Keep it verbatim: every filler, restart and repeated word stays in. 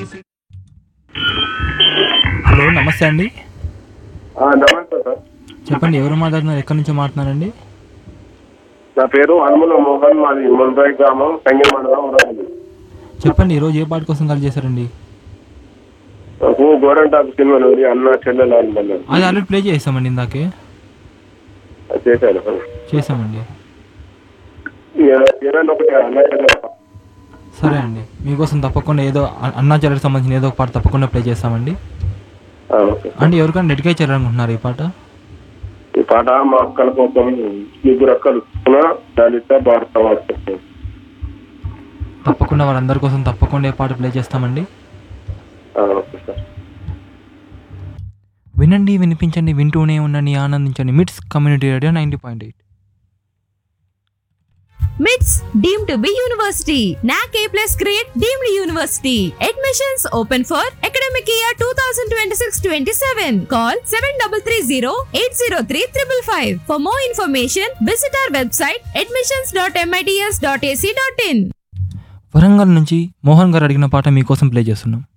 Hello, నమస్తే అండి. నమస్తే సార్. చెప్పండి, ఎవరు మాట్లాడుతున్నారు, ఎక్కడి నుంచి మాట్లాడుతున్నారండి? నా పేరు హనుమల మోహన్, మాది మున్రాయి గ్రామం, సంగీ మండలం, వరంగల్. చెప్పండి, ఈరోజు ఏ పాట కోసం కాల్ చేశారండి? నాకు గోరంటాకు సినిమా నుండి అన్న చెల్లెలు అన్నది అది ఆల్రెడీ ప్లే చేసామండి, ఇందాకే చేశాను. చేసామండి. ఏదైనా ఒకటి అన్న చెల్లెలు. సరే అండి, మీకోసం తప్పకుండా ఏదో అ- అన్నా చెల్లెలకు సంబంధించిన ఏదో ఒక పాట తప్పకుండా ప్లే చేస్తామండి. ఓకే. అంటే ఎవరికైనా డెడికేట్ చేయాలనుకుంటున్నారు ఈ పాట? ఈ పాట మా అక్కల కోసం, ముగ్గురు అక్కలు దళిత భారత వార్త. తప్పకుండా వాళ్ళందరి కోసం తప్పకుండా ఏ పాట ప్లే చేస్తామండి. Okay sir. వినండి, వినిపించండి, వింటూనే ఉండండి, ఆనందించండి. మిట్స్ community radio ninety point eight. మిట్స్ deemed to be university. N A C A plus grade deemed university. Admissions open for academic year twenty twenty-six twenty-seven. Call seven three three zero eight zero three five five. For more information, visit our website admissions dot mits dot a c dot in. Warangal నుంచి మోహన్ గారు అడిగిన పాట మీకోసం play చేస్తున్నాం.